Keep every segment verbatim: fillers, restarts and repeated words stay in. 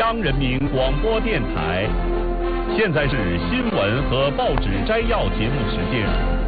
央人民广播电台。现在是新闻和报纸摘要节目时间。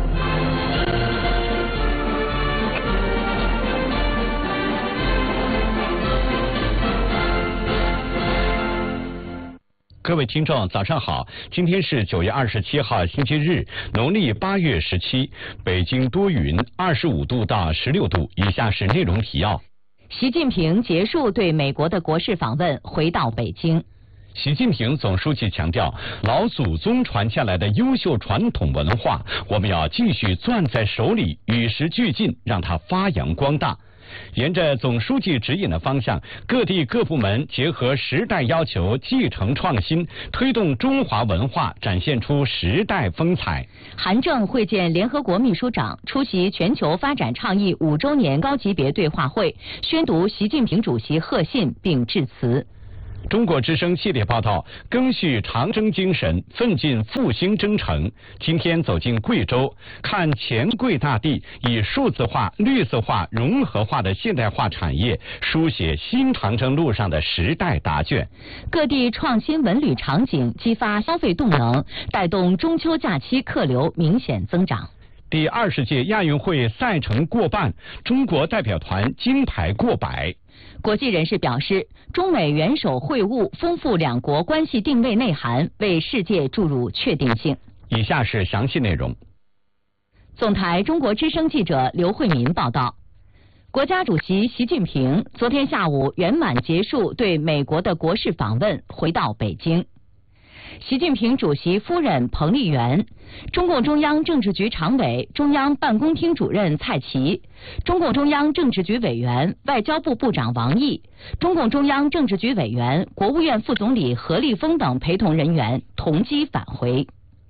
各位听众，早上好！今天是九月二十七号，星期日，农历八月十七。北京多云，二十五度到十六度。以下是内容提要： 习近平结束对美国的国事访问，回到北京。 习近平总书记强调，老祖宗传下来的优秀传统文化，我们要继续攥在手里，与时俱进，让它发扬光大。沿着总书记指引的方向，各地各部门结合时代要求，继承创新，推动中华文化展现出时代风采。 韩正会见联合国秘书长，出席全球发展倡议五周年高级别对话会，宣读习近平主席贺信并致辞。 中国之声系列报道，赓续长征精神，奋进复兴征程。今天走进贵州，看黔贵大地以数字化、绿色化、融合化的现代化产业，书写新长征路上的时代答卷。 各地创新文旅场景，激发消费动能，带动中秋假期客流明显增长。 第二十届亚运会赛程过半，中国代表团金牌过百。 国际人士表示，中美元首会晤丰富两国关系定位内涵，为世界注入确定性。 以下是详细内容。 总台中国之声记者刘慧民报道，国家主席习近平昨天下午圆满结束对美国的国事访问，回到北京。习近平主席夫人彭丽媛、中共中央政治局常委、中央办公厅主任蔡奇、中共中央政治局委员、外交部部长王毅、中共中央政治局委员、国务院副总理何立峰等陪同人员同机返回。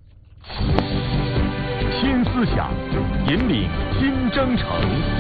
新思想引领新征程，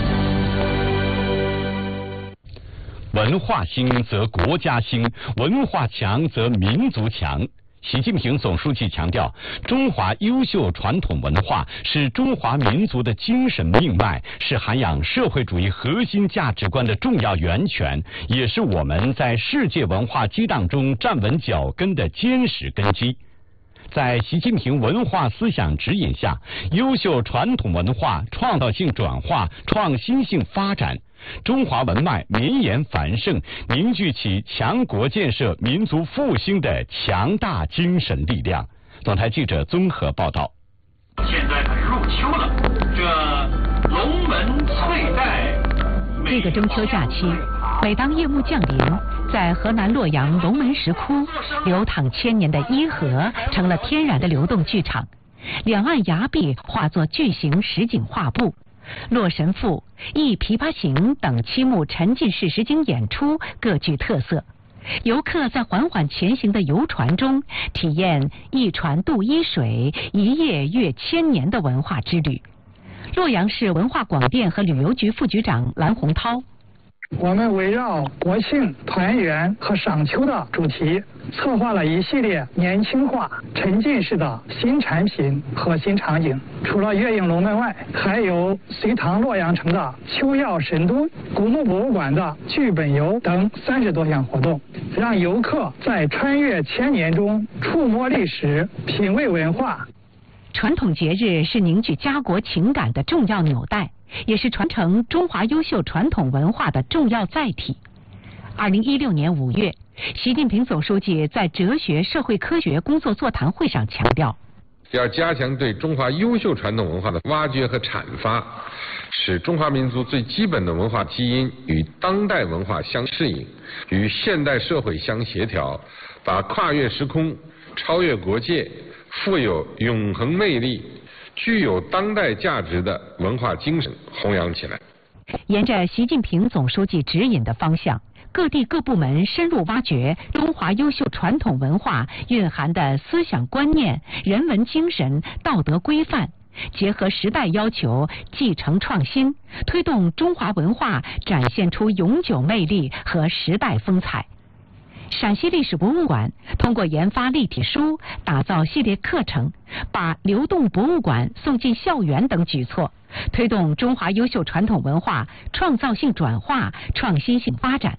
文化兴则国家兴，文化强则民族强。习近平总书记强调，中华优秀传统文化是中华民族的精神命脉，是涵养社会主义核心价值观的重要源泉，也是我们在世界文化激荡中站稳脚跟的坚实根基。在习近平文化思想指引下，优秀传统文化创造性转化、创新性发展，中华文脉绵延繁盛，凝聚起强国建设、民族复兴的强大精神力量。总台记者综合报道。 现在可是入秋了，这龙门翠带。 这个中秋假期，每当夜幕降临，在河南洛阳龙门石窟，流淌千年的伊河成了天然的流动剧场，两岸崖壁化作巨型实景画布。洛神赋、忆琵琶行等七幕沉浸式实景演出各具特色，游客在缓缓前行的游船中，体验一船渡伊水，一夜阅千年的文化之旅。洛阳市文化广电和旅游局副局长蓝洪涛， 我们围绕国庆、团圆和赏秋的主题，策划了一系列年轻化、沉浸式的新产品和新场景。除了月映龙门外，还有隋唐洛阳城的秋耀神都、古墓博物馆的剧本游等三十多项活动，让游客在穿越千年中触摸历史、品味文化。 传统节日是凝聚家国情感的重要纽带，也是传承中华优秀传统文化的重要载体。二零一六年五月，习近平总书记在哲学社会科学工作座谈会上强调， 要加强对中华优秀传统文化的挖掘和阐发，使中华民族最基本的文化基因与当代文化相适应，与现代社会相协调，把跨越时空、超越国界、富有永恒魅力、具有当代价值的文化精神弘扬起来。 沿着习近平总书记指引的方向，各地各部门深入挖掘中华优秀传统文化蕴含的思想观念、人文精神、道德规范，结合时代要求，继承创新，推动中华文化展现出永久魅力和时代风采。陕西历史博物馆通过研发立体书、打造系列课程，把流动博物馆送进校园等举措，推动中华优秀传统文化创造性转化、创新性发展。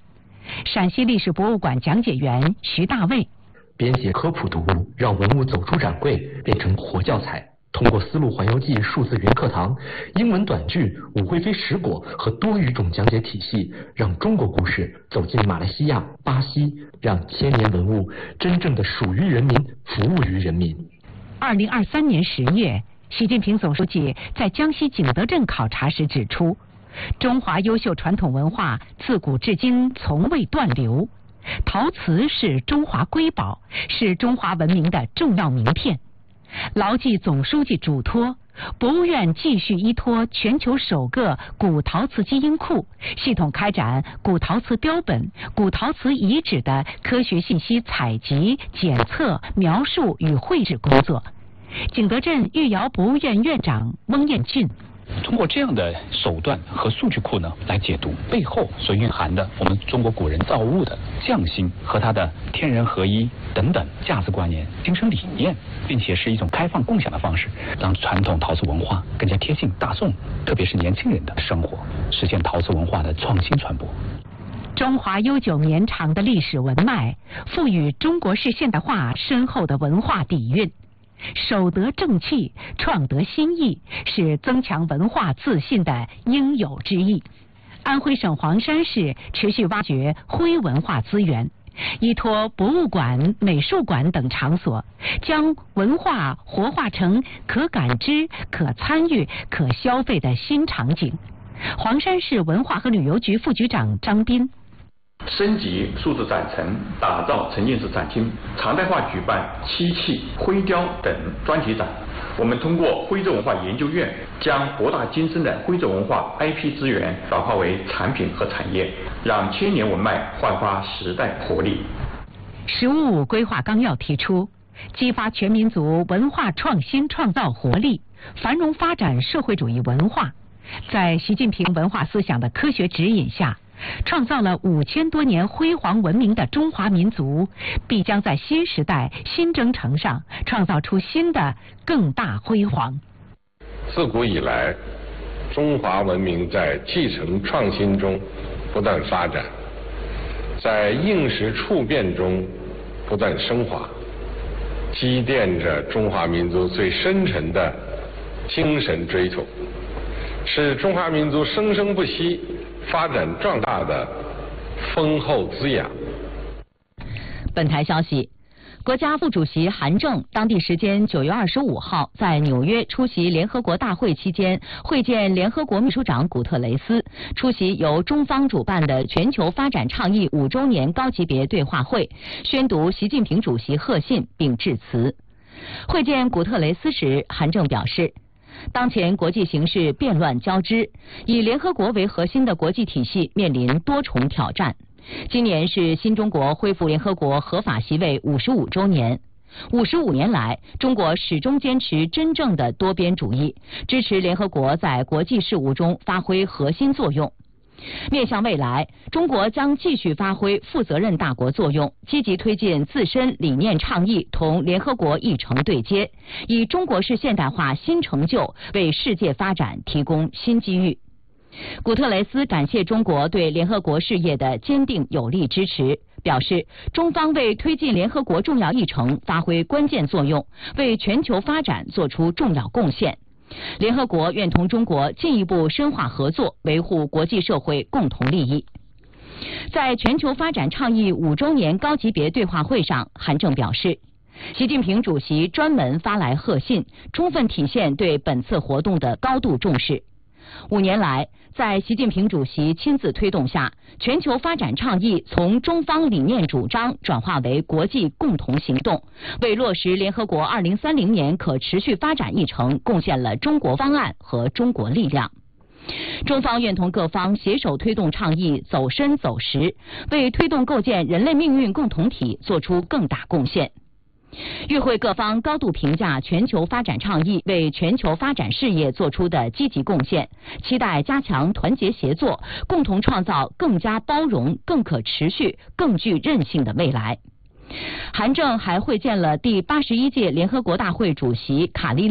陕西历史博物馆讲解员徐大卫。 编写科普读物，让文物走出展柜，变成活教材。通过丝路环游记数字云课堂、英文短剧、武惠妃食果和多语种讲解体系，让中国故事走进马来西亚、巴西，让千年文物真正的属于人民，服务于人民。 二零二三年十月，习近平总书记在江西景德镇考察时指出，中华优秀传统文化自古至今从未断流，陶瓷是中华瑰宝，是中华文明的重要名片。牢记总书记嘱托，博物院继续依托全球首个古陶瓷基因库，系统开展古陶瓷标本、古陶瓷遗址的科学信息采集、检测、描述与绘制工作。景德镇御窑博物院院长翁彦俊。 通过这样的手段和数据库呢，来解读背后所蕴含的我们中国古人造物的匠心和它的天人合一等等价值观念、精神理念，并且是一种开放共享的方式，让传统陶瓷文化更加贴近大众，特别是年轻人的生活，实现陶瓷文化的创新传播。 中华悠久绵长的历史文脉，赋予中国式现代化深厚的文化底蕴。守得正气，创得新意，是增强文化自信的应有之义。安徽省黄山市持续挖掘徽文化资源，依托博物馆、美术馆等场所，将文化活化成可感知、可参与、可消费的新场景。黄山市文化和旅游局副局长张斌。 升级数字展陈，打造沉浸式展厅，常态化举办漆器、徽雕等专题展。我们通过徽州文化研究院，将博大精深的徽州文化 I P 资源转化为产品和产业，让千年文脉焕发时代活力。 十五五规划纲要提出，激发全民族文化创新创造活力，繁荣发展社会主义文化。在习近平文化思想的科学指引下，创造了五千多年辉煌文明的中华民族，必将在新时代新征程上创造出新的更大辉煌。 自古以来，中华文明在继承创新中不断发展，在应时处变中不断升华，积淀着中华民族最深沉的精神追求，是中华民族生生不息、发展壮大的丰厚滋养。 本台消息，国家副主席韩正当地时间九月二十五号在纽约出席联合国大会期间，会见联合国秘书长古特雷斯，出席由中方主办的全球发展倡议五周年高级别对话会，宣读习近平主席贺信并致辞。会见古特雷斯时，韩正表示，当前国际形势变乱交织，以联合国为核心的国际体系面临多重挑战。今年是新中国恢复联合国合法席位五十五周年。五十五年来，中国始终坚持真正的多边主义，支持联合国在国际事务中发挥核心作用。面向未来，中国将继续发挥负责任大国作用，积极推进自身理念倡议同联合国议程对接，以中国式现代化新成就为世界发展提供新机遇。古特雷斯感谢中国对联合国事业的坚定有力支持，表示中方为推进联合国重要议程发挥关键作用，为全球发展做出重要贡献。联合国愿同中国进一步深化合作，维护国际社会共同利益。在全球发展倡议五周年高级别对话会上，韩正表示，习近平主席专门发来贺信，充分体现对本次活动的高度重视。五年来，在习近平主席亲自推动下，全球发展倡议从中方理念主张转化为国际共同行动，为落实联合国二零三零年可持续发展议程贡献了中国方案和中国力量。中方愿同各方携手推动倡议走深走实，为推动构建人类命运共同体做出更大贡献。与会各方高度评价全球发展倡议为全球发展事业做出的积极贡献，期待加强团结协作，共同创造更加包容、更可持续、更具韧性的未来。韩正还会见了第八十一届联合国大会主席卡利勒，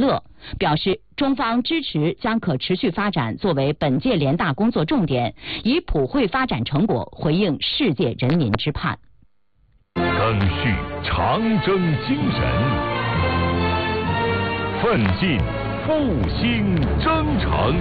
表示中方支持将可持续发展作为本届联大工作重点，以普惠发展成果回应世界人民之盼。 赓续长征精神，奋进复兴征程。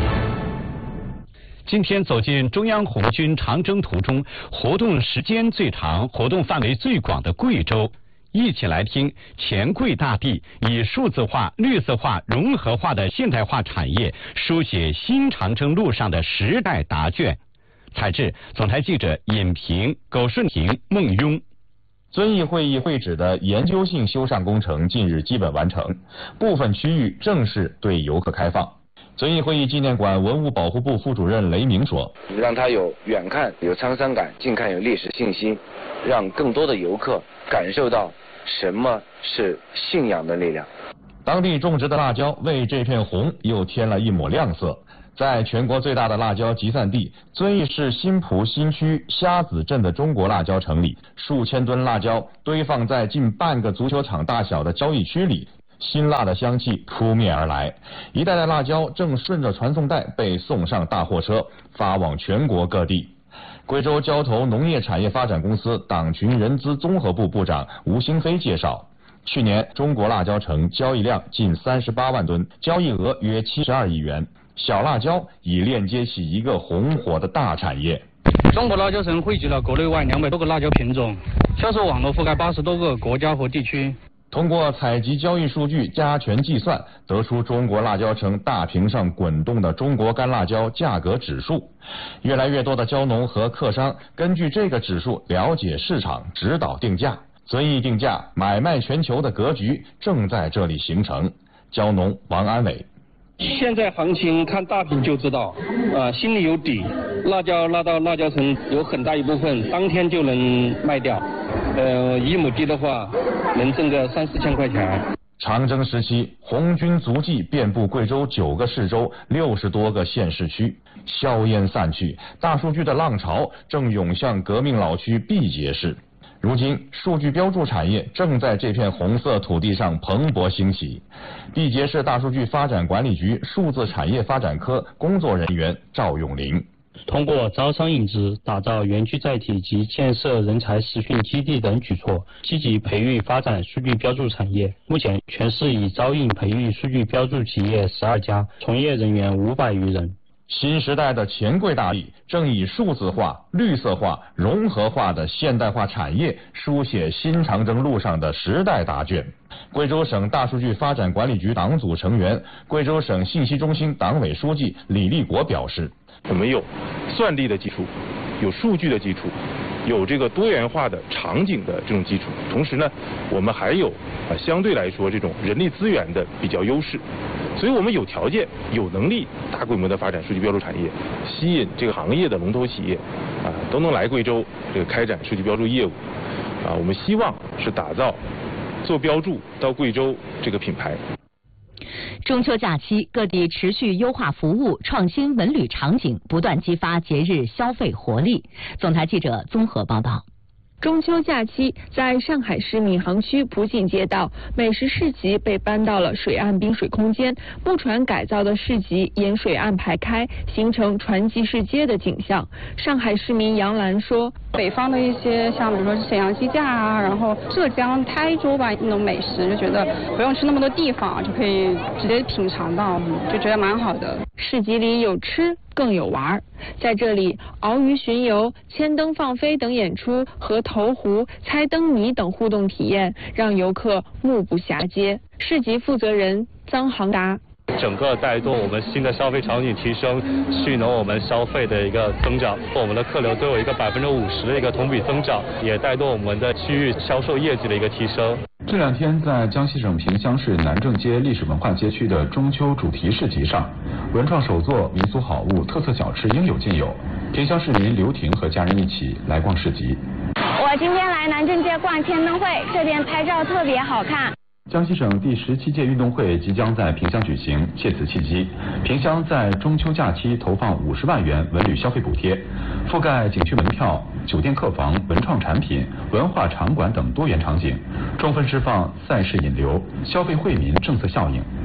今天走进中央红军长征途中，活动时间最长、活动范围最广的贵州，一起来听黔贵大地以数字化、绿色化、融合化的现代化产业，书写新长征路上的时代答卷。采制总台记者尹平、苟顺平、孟庸。 遵义会议会址的研究性修缮工程近日基本完成，部分区域正式对游客开放。遵义会议纪念馆文物保护部副主任雷明说：“ 让它有远看有沧桑感，近看有历史信息，让更多的游客感受到什么是信仰的力量。” 当地种植的辣椒为这片红又添了一抹亮色。在全国最大的辣椒集散地遵义市新浦新区虾子镇的中国辣椒城里，数千吨辣椒堆放在近半个足球场大小的交易区里，辛辣的香气扑面而来，一袋袋辣椒正顺着传送带被送上大货车，发往全国各地。贵州交投农业产业发展公司党群人资综合部部长吴兴飞介绍，去年中国辣椒城交易量近三十八万吨，交易额约七十二亿元。小辣椒已链接起一个红火的大产业。 中国辣椒城汇集了国内外两百多个辣椒品种，销售网络覆盖八十多个国家和地区。 通过采集交易数据加权计算，得出中国辣椒城大屏上滚动的中国干辣椒价格指数。越来越多的椒农和客商根据这个指数了解市场，指导定价。遵义定价买卖全球的格局正在这里形成。椒农王安伟。 现在行情看大屏就知道，啊、呃，心里有底。辣椒拉到辣椒城有很大一部分当天就能卖掉，呃，一亩地的话能挣个三四千块钱。 长征时期，红军足迹遍布贵州九个市州、六十多个县市区，硝烟散去，大数据的浪潮正涌向革命老区毕节市。如今，数据标注产业正在这片红色土地上蓬勃兴起。毕节市大数据发展管理局数字产业发展科工作人员赵永林。 通过招商引资、打造园区载体及建设人才实训基地等举措，积极培育发展数据标注产业。目前，全市已招印培育数据标注企业十二家，从业人员五百余人。 新时代的黔贵大地正以数字化、绿色化、融合化的现代化产业书写新长征路上的时代答卷。贵州省大数据发展管理局党组成员、贵州省信息中心党委书记李立国表示：“ 我们有算力的基础，有数据的基础，有这个多元化的场景的这种基础，同时呢，我们还有啊相对来说这种人力资源的比较优势。”所以我们有条件、有能力大规模的发展数据标注产业，吸引这个行业的龙头企业，啊，都能来贵州这个开展数据标注业务，啊，我们希望是打造做标注到贵州这个品牌。 中秋假期，各地持续优化服务、创新文旅场景，不断激发节日消费活力。总台记者综合报道。 中秋假期，在上海市闵行区普锦街道，美食市集被搬到了水岸滨水空间，木船改造的市集沿水岸排开，形成船集市街的景象。上海市民杨澜说：“ 北方的一些像比如说沈阳鸡架啊，然后浙江台州吧那种美食，就觉得不用去那么多地方，就可以直接品尝到，就觉得蛮好的。 市集里有吃，更有玩，在这里，鳌鱼巡游、千灯放飞等演出和投壶、猜灯谜等互动体验，让游客目不暇接。市集负责人臧航达。 整个带动我们新的消费场景提升，蓄能我们消费的一个增长，我们的客流都有一个百分之五十的一个同比增长，也带动我们的区域销售业绩的一个提升。 这两天，在江西省萍乡市南正街历史文化街区的中秋主题市集上，文创手作、民俗好物、特色小吃应有尽有。萍乡市民刘婷和家人一起来逛市集。 我今天来南正街逛天灯会，这边拍照特别好看。 江西省第十七届运动会即将在萍乡举行，借此契机，萍乡在中秋假期投放五十万元文旅消费补贴，覆盖景区门票、酒店客房、文创产品、文化场馆等多元场景，充分释放赛事引流、消费惠民政策效应。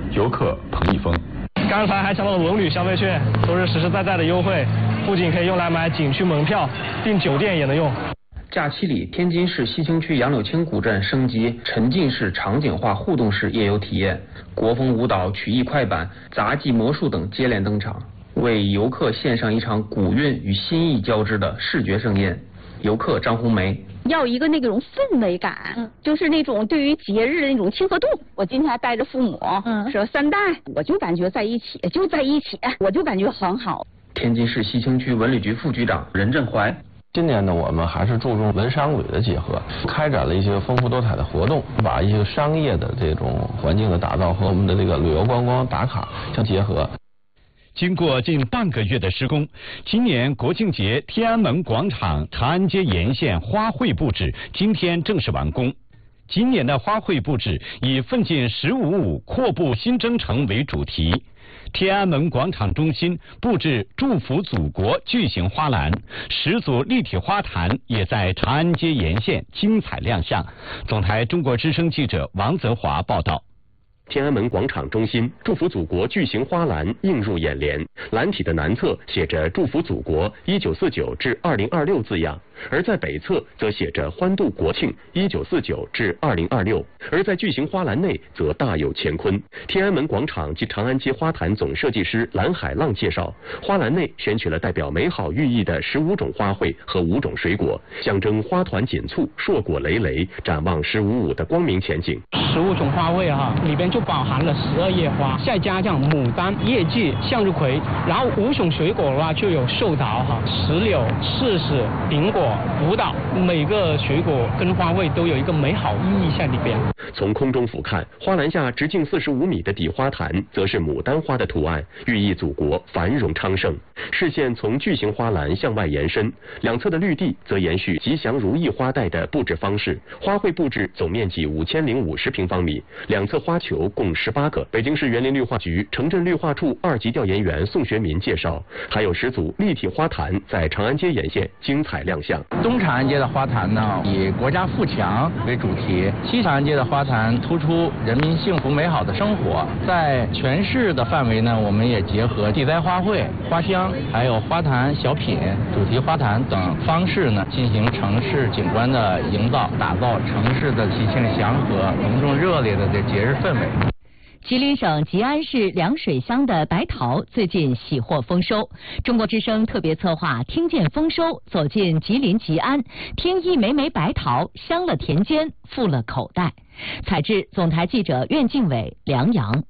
游客彭一峰。 刚才还讲到了文旅消费券，都是实实在在的优惠，不仅可以用来买景区门票，订酒店也能用。 假期里，天津市西青区杨柳青古镇升级沉浸式场景化互动式夜游体验，国风舞蹈、曲艺快板、杂技魔术等接连登场，为游客献上一场古韵与新意交织的视觉盛宴。游客张红梅。 要一个那种氛围感，嗯，就是那种对于节日的那种亲和度。我今天还带着父母，嗯，说三代，我就感觉在一起，就在一起，我就感觉很好。 天津市西青区文旅局副局长任振怀。 今年呢，我们还是注重文商旅的结合，开展了一些丰富多彩的活动，把一些商业的这种环境的打造和我们的这个旅游观光打卡相结合。 经过近半个月的施工，今年国庆节天安门广场、长安街沿线花卉布置今天正式完工。今年的花卉布置以奋进十五五阔步新征程为主题。天安门广场中心布置祝福祖国巨型花篮，十组立体花坛也在长安街沿线精彩亮相。总台中国之声记者王泽华报道。 天安门广场中心祝福祖国巨型花篮映入眼帘，篮体的南侧写着祝福祖国一九四九至二零二六字样，而在北侧则写着欢度国庆一九四九至二零二六，而在巨型花篮内则大有乾坤。天安门广场及长安街花坛总设计师蓝海浪介绍，花篮内选取了代表美好寓意的十五种花卉和五种水果，象征花团锦簇、硕果累累，展望十五五的光明前景。 十五种花卉哈，里边就包含了十二叶花，再加上牡丹、叶季、向日葵，然后五种水果的话就有寿桃哈、石榴、柿子、苹果、葡萄，每个水果跟花卉都有一个美好意义在里边。 从空中俯瞰，花篮下直径四十五米的底花坛，则是牡丹花的图案，寓意祖国繁荣昌盛。视线从巨型花篮向外延伸，两侧的绿地则延续吉祥如意花带的布置方式。花卉布置总面积五千零五十平方米，两侧花球共十八个。北京市园林绿化局城镇绿化处二级调研员宋学民介绍，还有十组立体花坛在长安街沿线精彩亮相。 东长安街的花坛呢，以国家富强为主题；西长安街的花坛突出人民幸福美好的生活。在全市的范围呢，我们也结合地栽花卉、花香，还有花坛小品、主题花坛等方式呢，进行城市景观的营造，打造城市的喜庆祥和、浓重热烈的这节日氛围。 吉林省吉安市凉水乡的白桃最近喜获丰收。中国之声特别策划听见丰收，走进吉林吉安，听一枚枚白桃，香了田间，富了口袋。采制总台记者苑敬伟、梁阳。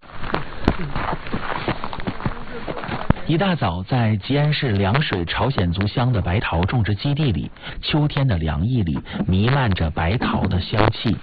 一大早，在吉安市凉水朝鲜族乡的白桃种植基地里，秋天的凉意里弥漫着白桃的香气。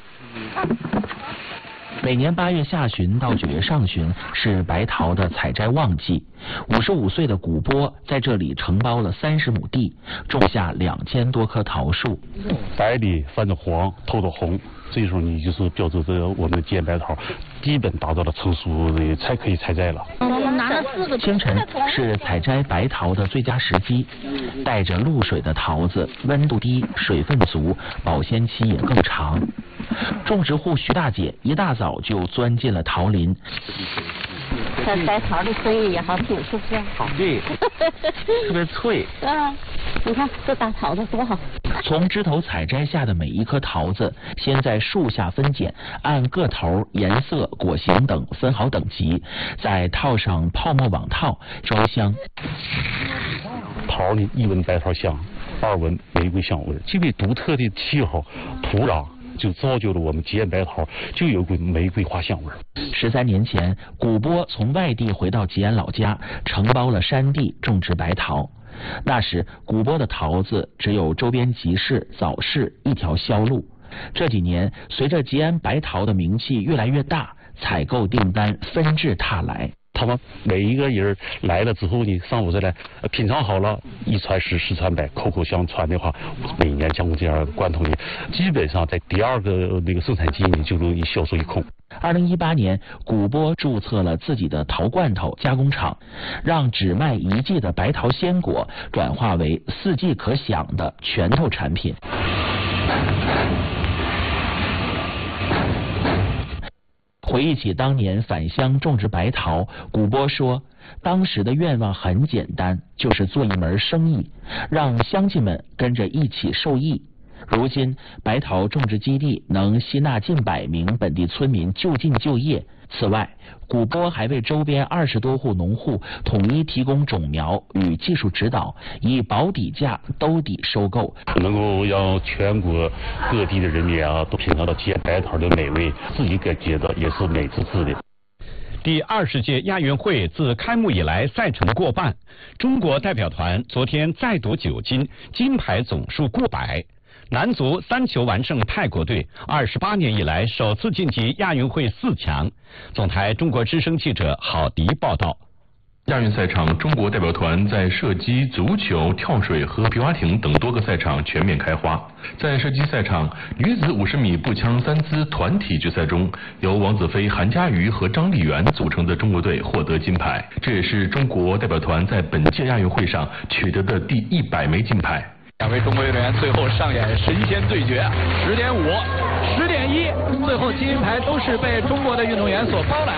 每年八月下旬到九月上旬是白桃的采摘旺季。五十五岁的古波在这里承包了三十亩地，种下两千多棵桃树。 白里泛着黄，透着红，这时候你就是标志着我们的吉安白桃基本达到了成熟的才可以采摘了。 我们拿了四个。 清晨是采摘白桃的最佳时机，带着露水的桃子温度低，水分足，保鲜期也更长。种植户徐大姐一大早就钻进了桃林。 这白桃的声音也好听，是不是？ 好，对，特别脆。 啊，你看这大桃子多好。 从枝头采摘下的每一颗桃子，先在树下分拣，按个头、颜色、果形等分好等级，再套上泡沫网套装箱。 桃呢，一闻白桃香，二闻玫瑰香味，因为独特的气候、土壤，就造就了我们吉安白桃就有股玫瑰花香味。 十三年前，古波从外地回到吉安老家，承包了山地种植白桃。那时，古波的桃子只有周边集市、早市一条销路。这几年，随着吉安白桃的名气越来越大，采购订单纷至沓来。 他们每一个人来了之后呢，上午再来品尝好了，一传十，十传百，口口相传的话，每年像这样的罐头呢，基本上在第二个那个生产季呢就容易销售一空。 二零一八年，古波注册了自己的桃罐头加工厂，让只卖一季的白桃鲜果转化为四季可享的拳头产品。 回忆起当年返乡种植白桃，古波说，当时的愿望很简单，就是做一门生意，让乡亲们跟着一起受益。如今白桃种植基地能吸纳近百名本地村民就近就业。此外，古波还为周边二十多户农户统一提供种苗与技术指导，以保底价兜底收购， 能够让全国各地的人民啊都品尝到结白桃的美味，自己感觉到也是美滋滋的。 第二十届亚运会自开幕以来赛程过半，中国代表团昨天再夺九金，金牌总数过百。男足三球完胜泰国队，二十八年以来首次晋级亚运会四强。总台中国之声记者郝迪报道。 亚运赛场，中国代表团在射击、足球、跳水和皮划艇等多个赛场全面开花。在射击赛场，女子五十米步枪三姿团体决赛中，由王子飞、韩佳瑜和张丽媛组成的中国队获得金牌，这也是中国代表团在本届亚运会上取得的第一百枚金牌。 两位中国运动员最后上演神仙对决，十点五、十点一，最后金牌都是被中国的运动员所包揽。